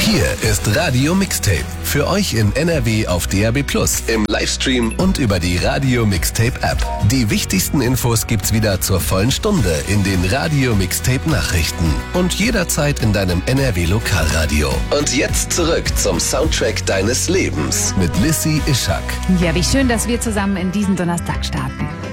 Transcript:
Hier ist Radio Mixtape. Für euch in NRW auf DAB+, im Livestream und über die Radio Mixtape App. Die wichtigsten Infos gibt's wieder zur vollen Stunde in den Radio Mixtape Nachrichten und jederzeit in deinem NRW Lokalradio. Und jetzt zurück zum Soundtrack deines Lebens mit Lissy Ischak. Ja, wie schön, dass wir zusammen in diesen Donnerstag starten.